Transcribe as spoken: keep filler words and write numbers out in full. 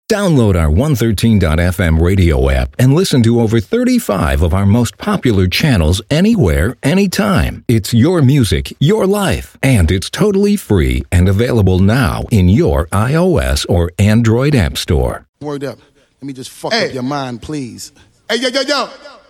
Download our one thirteen dot f m radio app and listen to over thirty-five of our most popular channels anywhere, anytime. It's your music, your life, and it's totally free and available now in your iOS or Android app store. Word up. Let me just fuck hey. up your mind, please. Hey, yo, yo, yo.